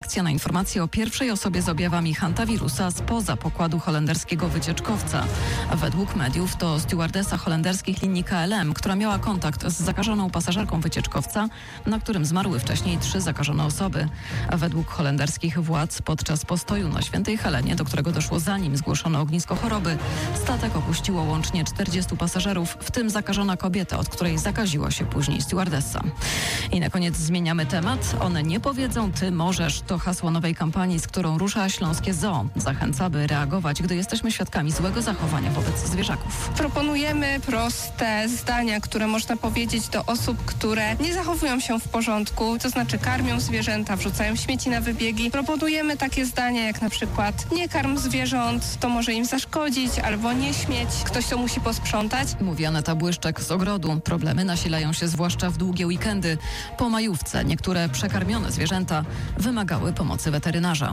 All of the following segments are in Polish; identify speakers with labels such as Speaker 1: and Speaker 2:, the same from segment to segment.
Speaker 1: reakcja na informację o pierwszej osobie z objawami hantawirusa spoza pokładu holenderskiego wycieczkowca. Według mediów to stewardesa holenderskich linii KLM, która miała kontakt z zakażoną pasażerką wycieczkowca, na którym zmarły wcześniej 3 zakażone osoby. Według holenderskich władz podczas postoju na Świętej Helenie, do którego doszło zanim zgłoszono ognisko choroby, statek opuściło łącznie 40 pasażerów, w tym zakażona kobieta, od której zakaziła się później stewardessa. I na koniec zmieniamy temat. One nie powiedzą, ty możesz. To hasło nowej kampanii, z którą rusza Śląskie Zoo. Zachęca, by reagować, gdy jesteśmy świadkami złego zachowania wobec zwierzaków.
Speaker 2: Proponujemy proste zdania, które można powiedzieć do osób, które nie zachowują się w porządku, to znaczy karmią zwierzęta, wrzucają śmieci na wybiegi. Proponujemy takie zdania jak na przykład: nie karm zwierząt, to może im zaszkodzić, albo nie śmieć, ktoś to musi posprzątać.
Speaker 1: Mówi Aneta Błyszczak z Ogrodu. Problemy nasilają się zwłaszcza w długie weekendy. Po majówce niektóre przekarmione zwierzęta wymagały pomocy weterynarza.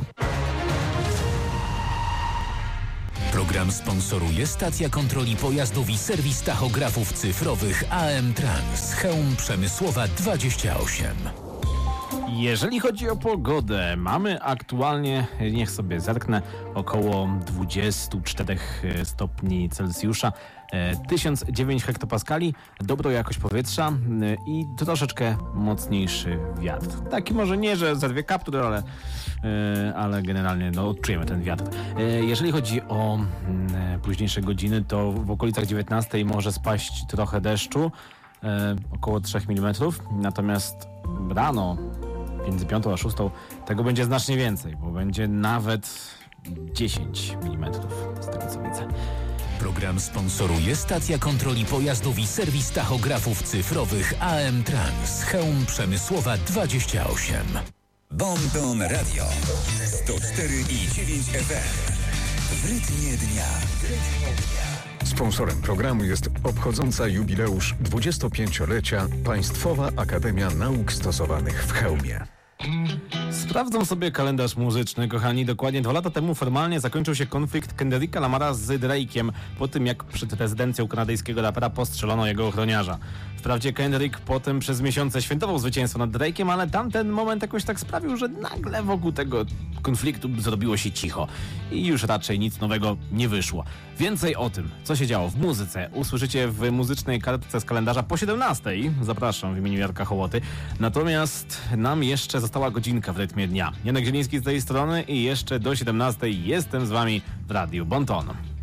Speaker 3: Program sponsoruje stacja kontroli pojazdów i serwis tachografów cyfrowych AM Trans. Chełm Przemysłowa 28.
Speaker 4: Jeżeli chodzi o pogodę, mamy aktualnie, niech sobie zerknę, około 24 stopni Celsjusza, 1009 hektopaskali, dobrą jakość powietrza i troszeczkę mocniejszy wiatr. Taki może nie, że za 2 kaptury, ale generalnie odczujemy ten wiatr. Jeżeli chodzi o późniejsze godziny, to w okolicach 19 może spaść trochę deszczu, około 3 mm, natomiast rano między 5 a 6 tego będzie znacznie więcej, bo będzie nawet 10 mm z tego co widzę.
Speaker 3: Program sponsoruje stacja kontroli pojazdów i serwis tachografów cyfrowych AM Trans. Chełm Przemysłowa 28.
Speaker 5: Bonton Radio 104,9 FM. W rytmie dnia.
Speaker 6: Sponsorem programu jest obchodząca jubileusz 25-lecia Państwowa Akademia Nauk Stosowanych w Chełmie.
Speaker 4: Sprawdzam sobie kalendarz muzyczny, kochani. Dokładnie 2 lata temu formalnie zakończył się konflikt Kendricka Lamara z Drake'iem po tym, jak przed rezydencją kanadyjskiego rapera postrzelono jego ochroniarza. Wprawdzie Kendrick potem przez miesiące świętował zwycięstwo nad Drake'iem, ale tamten moment jakoś tak sprawił, że nagle wokół tego konfliktu zrobiło się cicho i już raczej nic nowego nie wyszło. Więcej o tym, co się działo w muzyce, usłyszycie w muzycznej kartce z kalendarza po 17. Zapraszam w imieniu Jarka Hołoty. Natomiast nam jeszcze została godzinka w rytmie dnia. Janek Zieliński z tej strony i jeszcze do 17 jestem z wami w Radiu Bonton.